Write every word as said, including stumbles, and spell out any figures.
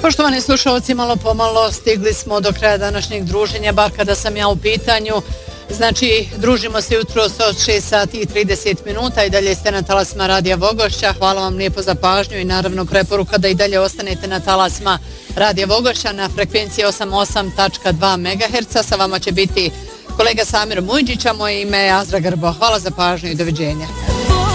Poštovani slušalci, malo pomalo stigli smo do kraja današnjeg druženja, bar kada sam ja u pitanju. Znači, družimo se jutros od šest sati i trideset minuta i dalje ste na talasima Radija Vogošća. Hvala vam lijepo za pažnju i naravno preporuka da i dalje ostanete na talasima Radija Vogošća na frekvenciji osamdeset osam tačka dva megaherca. Sa vama će biti kolega Samir Mujđić, a moje ime je Azra Grbo. Hvala za pažnju i doviđenja.